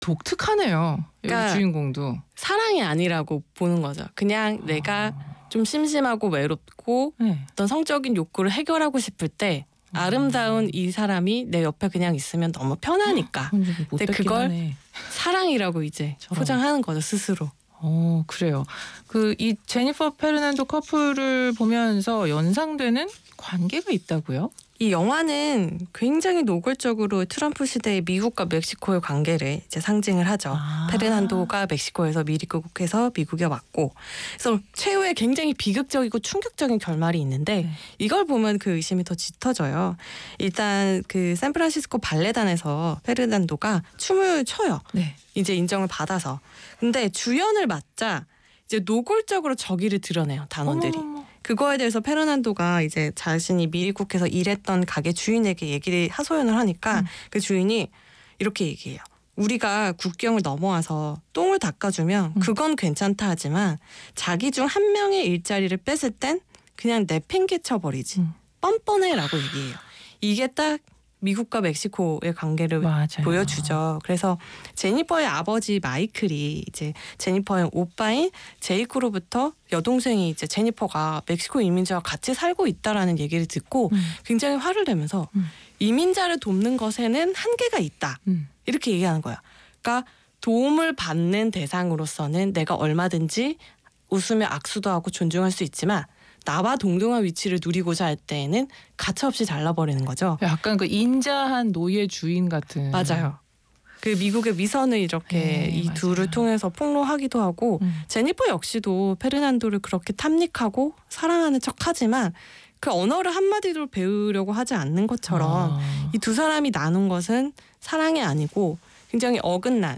독특하네요. 그러니까 여기 주인공도. 사랑이 아니라고 보는 거죠. 그냥 내가 좀 심심하고 외롭고 네. 어떤 성적인 욕구를 해결하고 싶을 때 아름다운 이 사람이 내 옆에 그냥 있으면 너무 편하니까. 근데 못됐긴 그걸 하네. 사랑이라고 이제 저런. 포장하는 거죠, 스스로. 그래요. 그 이 제니퍼 페르난도 커플을 보면서 연상되는 관계가 있다고요? 이 영화는 굉장히 노골적으로 트럼프 시대의 미국과 멕시코의 관계를 이제 상징을 하죠. 페르난도가 멕시코에서 미국에서 미국에 왔고, 그래서 최후에 굉장히 비극적이고 충격적인 결말이 있는데 네. 이걸 보면 그 의심이 더 짙어져요. 일단 그 샌프란시스코 발레단에서 페르난도가 춤을 춰요. 네. 이제 인정을 받아서. 근데 주연을 맡자 이제 노골적으로 적의를 드러내요, 단원들이. 어머머머. 그거에 대해서 페르난도가 이제 자신이 미국에서 일했던 가게 주인에게 얘기를 하소연을 하니까 그 주인이 이렇게 얘기해요. 우리가 국경을 넘어와서 똥을 닦아주면 그건 괜찮다 하지만 자기 중 한 명의 일자리를 뺏을 땐 그냥 내팽개쳐 버리지. 뻔뻔해라고 얘기해요. 이게 딱 미국과 멕시코의 관계를 맞아요. 보여주죠. 그래서 제니퍼의 아버지 마이클이 이제 제니퍼의 오빠인 제이크로부터 여동생이 이제 제니퍼가 멕시코 이민자와 같이 살고 있다라는 얘기를 듣고 굉장히 화를 내면서 이민자를 돕는 것에는 한계가 있다. 이렇게 얘기하는 거야. 그러니까 도움을 받는 대상으로서는 내가 얼마든지 웃으며 악수도 하고 존중할 수 있지만 나와 동등한 위치를 누리고자 할 때에는 가차없이 잘라버리는 거죠. 약간 그 인자한 노예 주인 같은. 맞아요. 그 미국의 위선을 이렇게 이 맞아요. 둘을 통해서 폭로하기도 하고 제니퍼 역시도 페르난도를 그렇게 탐닉하고 사랑하는 척하지만 그 언어를 한마디로 배우려고 하지 않는 것처럼 이 두 사람이 나눈 것은 사랑이 아니고 굉장히 어긋난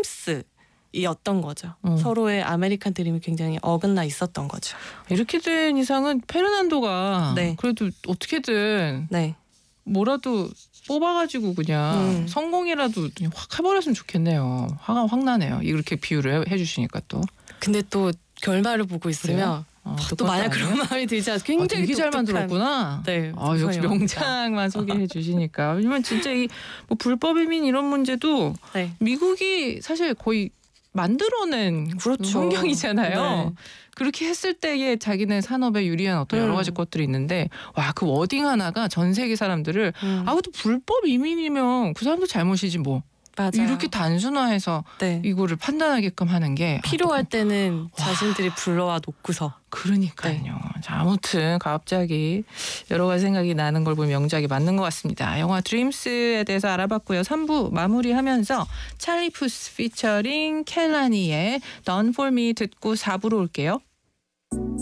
드림스이었던 거죠. 서로의 아메리칸 드림이 굉장히 어긋나 있었던 거죠. 이렇게 된 이상은 페르난도가 네. 그래도 어떻게든 네. 뭐라도 뽑아가지고 그냥 성공이라도 그냥 확 해버렸으면 좋겠네요. 화가 확 나네요. 이렇게 비유를 해주시니까 또. 근데 또 결말을 보고 있으면 또 만약 그런 마음이 들지 않아서 굉장히 되게 잘 독특한, 만들었구나. 네, 역시 명작만 소개해 주시니까. 왜냐면 진짜 이 뭐 불법 이민 이런 문제도 네. 미국이 사실 거의 만들어낸 그렇죠. 환경이잖아요. 네. 그렇게 했을 때에 자기네 산업에 유리한 어떤 여러 가지 것들이 있는데 와, 그 워딩 하나가 전 세계 사람들을 그것도 불법 이민이면 그 사람도 잘못이지 뭐. 맞아요. 이렇게 단순화해서 네. 이거를 판단하게끔 하는 게 필요할 때는 자신들이 불러와 놓고서. 그러니까요. 네. 자, 아무튼 갑자기 여러 가지 생각이 나는 걸 보면 명작이 맞는 것 같습니다. 영화 드림스에 대해서 알아봤고요. 3부 마무리하면서 찰리 푸스 피처링 켈라니의 Done For Me 듣고 4부로 올게요.